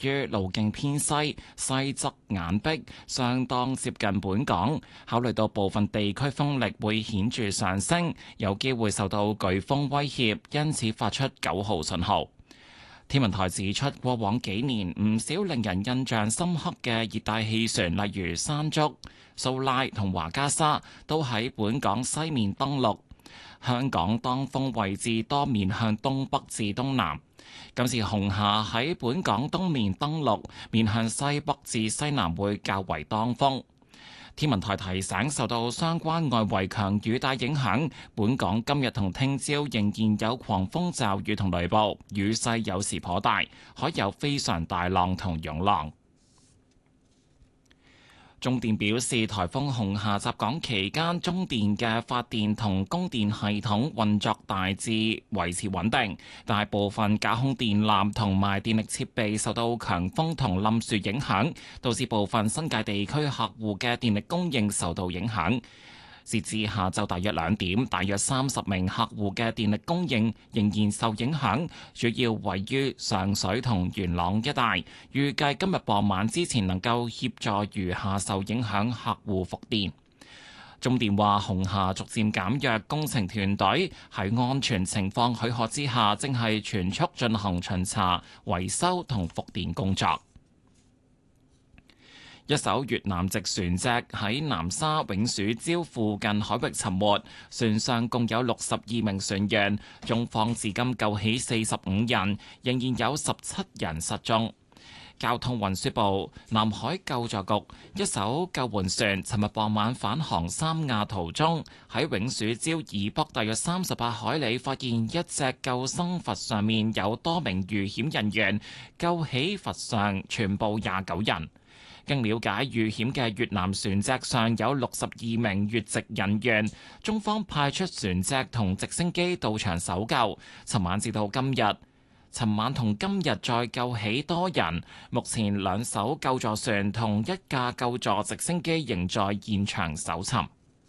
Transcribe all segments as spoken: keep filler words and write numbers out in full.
於路徑偏西、西側眼壁，相當接近本港。考慮到部分地區風力會顯著上升，有機會受到颶風威脅，因此發出九號信號。天文台指出，過往幾年唔少令人印象深刻嘅熱帶氣旋，例如山竹、蘇拉同華加莎，都喺本港西面登陸。香港當風位置多面向東北至東南。今次紅霞喺本港東面登陸，面向西北至西南會較為當風。天文台提醒，受到相關外圍強雨帶影響，本港今日同聽朝仍然有狂風驟雨同雷暴，雨勢有時頗大，海有非常大浪同湧浪。中電表示，颱風紅霞襲港期間，中電嘅發電同供電系統運作大致維持穩定，大部分架空電纜同埋電力設備受到強風同冧樹影響，導致部分新界地區客戶嘅電力供應受到影響。截至下晝大約兩點，大約三十名客戶嘅電力供應仍然受影響，主要位於上水同元朗一帶。預計今日傍晚之前能夠協助餘下受影響客戶復電。中電話紅霞逐漸減弱，工程團隊喺安全情況許可之下，正係全速進行巡查、維修同復電工作。一艘越南籍船隻喺南沙永暑礁附近海域沉沒，船上共有六十二名船員，中方至今救起四十五人，仍然有十七人失蹤。交通運輸部南海救助局一艘救援船尋日傍晚返航三亞途中，喺永暑礁以北大約三十八海里發現一隻救生筏，上面有多名遇險人員，救起筏上全部廿九人。經了解，遇險嘅越南船隻上有六十二名越籍人員，中方派出船隻同直升機到場搜救。尋晚至到今日，尋晚同今日再救起多人。目前兩艘救助船同一架救助直升機仍在現場搜尋。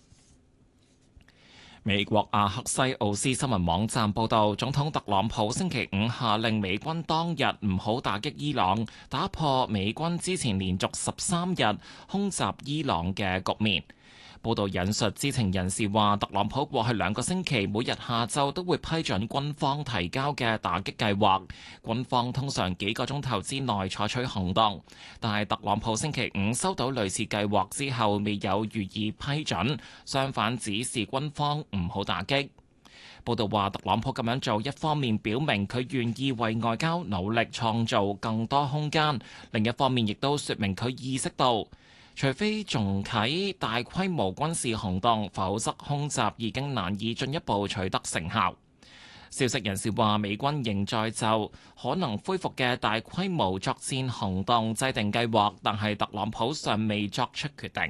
美國阿克西奧斯新聞網站報導，總統特朗普星期五下令美軍當日唔好打擊伊朗，打破美軍之前連續十三日空襲伊朗嘅局面。報道引述知情人士話，特朗普過去兩個星期每日下晝都會批准軍方提交嘅打擊計劃，軍方通常幾個鐘頭之內採取行動。但係特朗普星期五收到類似計劃之後，未有予以批准，相反指示軍方唔好打擊。報道話，特朗普咁樣做，一方面表明佢願意為外交努力創造更多空間，另一方面亦都說明佢意識到，除非重啟大規模軍事行動，否則空襲已經難以進一步取得成效。消息人士話，美軍仍在就可能恢復嘅大規模作戰行動制定計劃，但係特朗普尚未作出決定。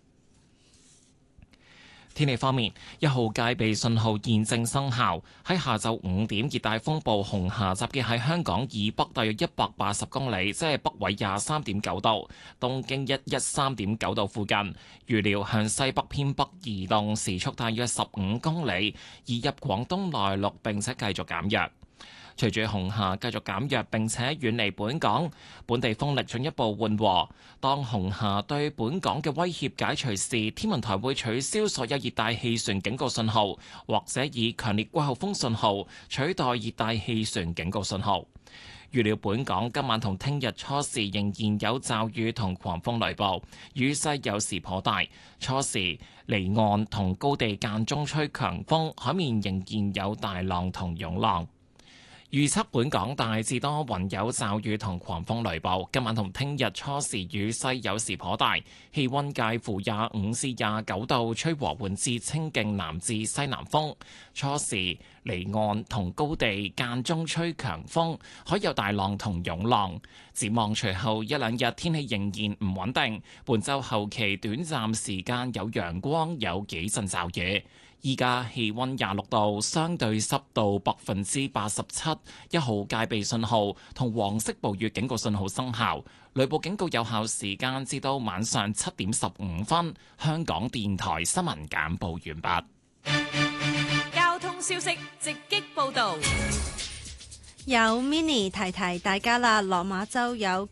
天氣方面，一號戒備信號現正生效。喺下晝五點，熱帶風暴紅霞集結喺香港以北大約一百八十公里，即係北緯廿三點九度、東經一一三點九度附近。預料向西北偏北移動，時速大約十五公里，移入廣東內陸並且繼續減弱。隨住紅霞繼續減弱並且遠離本港，本地風力進一步緩和。當紅霞對本港嘅威脅解除時，天文台會取消所有熱帶氣旋警告信號，或者以強烈季候風信號取代熱帶氣旋警告信號。預料本港今晚同聽日初時仍然有驟雨同狂風雷暴，雨勢有時頗大。初時離岸同高地間中吹強風，海面仍然有大浪同湧浪。預測本港大致多雲有驟雨同狂風雷暴，今晚同聽日初時雨勢有時頗大，氣溫介乎廿五至廿九度，吹和緩至清勁南至西南風。初時離岸同高地間中吹強風，海有大浪同湧浪。展望隨後一兩日天氣仍然唔穩定，本週後期短暫時間有陽光，有幾陣驟雨。依家氣溫廿六度，相對濕度百分之八十七，一號戒備信號同黃色暴雨警告信號生效，雷暴警告有效時間至到晚上七點十五分。香港電台新聞簡報完畢。 交通消息直擊報導。 有 Mini 提提大家啦，落馬洲有